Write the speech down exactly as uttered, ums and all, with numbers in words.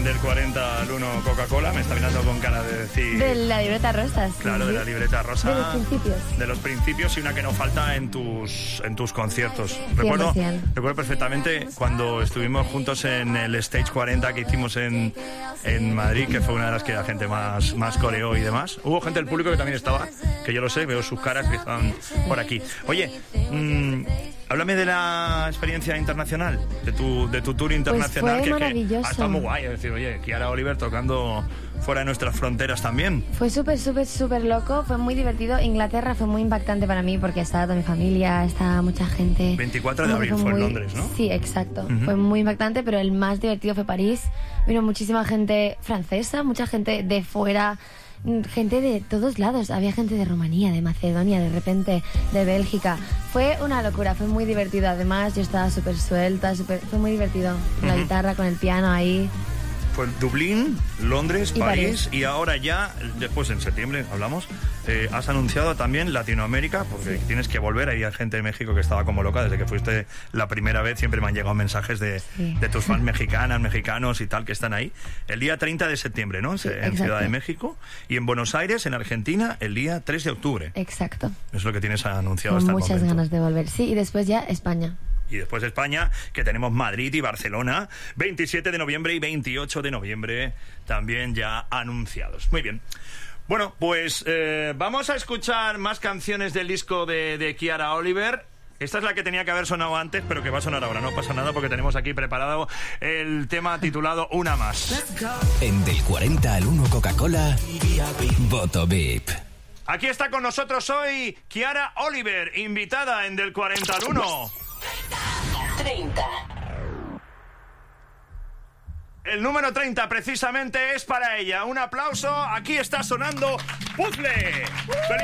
del cuarenta al uno Coca-Cola. Me está mirando con cara de decir... De la libreta rosa. Sí. Claro, de la libreta rosa. De los principios. De los principios y una que no falta en tus, en tus conciertos. Recuerdo, recuerdo perfectamente cuando estuvimos juntos en el Stage cuarenta que hicimos en, en Madrid, que fue una de las que la gente más, más coreó y demás. Hubo gente del público que también estaba, que yo lo sé, veo sus caras que están por aquí. Oye, mmm, háblame de la experiencia internacional, de tu, de tu tour internacional. Pues fue que, maravilloso. que ha estado muy guay, es decir, oye, Kiara Oliver tocando fuera de nuestras fronteras también. Fue súper, súper, súper loco, fue muy divertido. Inglaterra fue muy impactante para mí porque estaba toda mi familia, estaba mucha gente. veinticuatro de abril fue, fue muy... en Londres, ¿no? Sí, exacto. Uh-huh. Fue muy impactante, pero el más divertido fue París. Vino muchísima gente francesa, mucha gente de fuera, gente de todos lados. Había gente de Rumanía, de Macedonia, de repente de Bélgica. Fue una locura, fue muy divertido. Además, yo estaba súper suelta, super, fue muy divertido. Con uh-huh. la guitarra, con el piano ahí. Fue Dublín, Londres, y París, París y ahora ya, después en septiembre hablamos, eh, has anunciado también Latinoamérica, porque sí. tienes que volver. Hay gente de México que estaba como loca desde que fuiste la primera vez. Siempre me han llegado mensajes de, sí. de tus fans mexicanas, mexicanos y tal que están ahí. El día treinta de septiembre, ¿no? Sí, en exacto. Ciudad de México. Y en Buenos Aires, en Argentina, el día tres de octubre. Exacto. Es lo que tienes anunciado Con hasta el muchas momento. ganas de volver. Sí, y después ya España. Y después de España, que tenemos Madrid y Barcelona, veintisiete de noviembre y veintiocho de noviembre, también ya anunciados. Muy bien. Bueno, pues eh, vamos a escuchar más canciones del disco de, de Kiara Oliver. Esta es la que tenía que haber sonado antes, pero que va a sonar ahora. No pasa nada porque tenemos aquí preparado el tema titulado Una Más. En Del cuarenta al uno Coca-Cola, Voto V I P. Aquí está con nosotros hoy Kiara Oliver, invitada en Del cuarenta al uno. treinta. El número treinta precisamente es para ella. Un aplauso. Aquí está sonando Puzzle. ¡Felicidades!